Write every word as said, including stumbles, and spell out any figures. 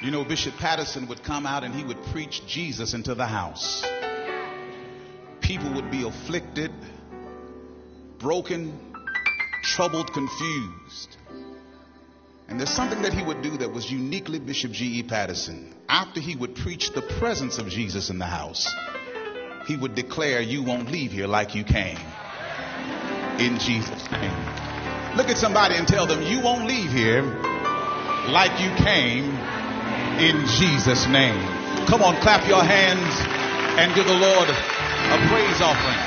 You know, Bishop Patterson would come out and he would preach Jesus into the house. People would be afflicted, broken, troubled, confused. And there's something that he would do that was uniquely Bishop G E Patterson. After he would preach the presence of Jesus in the house, he would declare, you won't leave here like you came. In Jesus' name. Look at somebody and tell them, you won't leave here like you came. In Jesus' name. Come on, clap your hands and give the Lord a praise offering.